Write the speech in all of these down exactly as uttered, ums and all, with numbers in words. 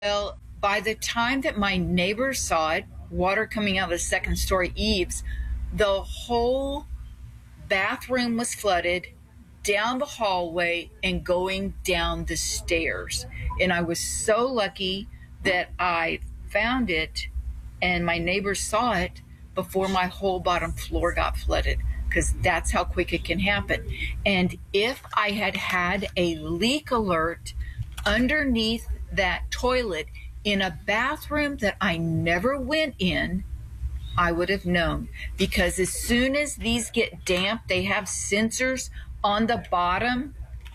Well, by the time that my neighbors saw it, water coming out of the second story eaves, the whole bathroom was flooded down the hallway and going down the stairs. And I was so lucky that I found it and my neighbors saw it before my whole bottom floor got flooded, because that's how quick it can happen. And if I had had a leak alert underneath that toilet in a bathroom that I never went in, I would have known, because as soon as these get damp, they have sensors on the bottom.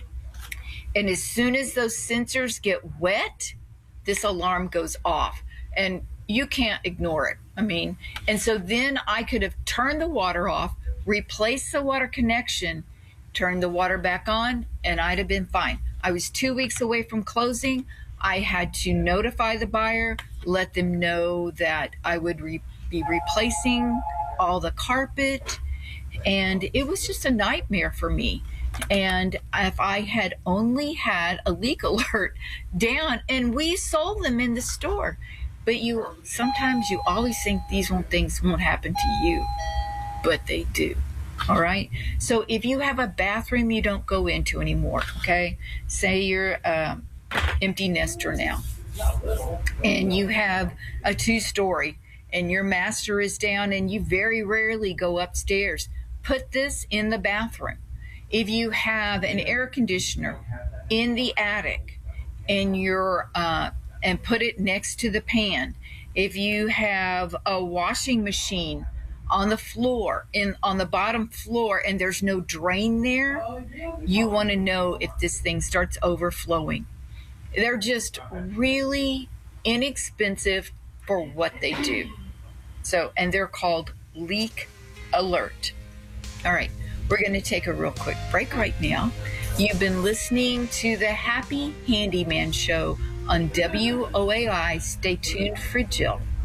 And as soon as those sensors get wet, this alarm goes off and you can't ignore it. I mean, and so then I could have turned the water off, replaced the water connection, turned the water back on, and I'd have been fine. I was two weeks away from closing. I had to notify the buyer, let them know that I would re- be replacing all the carpet, and it was just a nightmare for me. And if I had only had a leak alert down, and we sold them in the store, but you sometimes you always think these won't, things won't happen to you, but they do. All right. So if you have a bathroom you don't go into anymore, okay, say you're um, empty nester now, and you have a two-story, and your master is down, and you very rarely go upstairs, put this in the bathroom. If you have an air conditioner in the attic, and you're uh, and put it next to the pan. If you have a washing machine on the floor, in on the bottom floor, and there's no drain there, you want to know if this thing starts overflowing. They're just really inexpensive for what they do. So, and they're called Leak Alert. All right, we're going to take a real quick break right now. You've been listening to the Happy Handyman Show on W O A I. Stay tuned for Jill.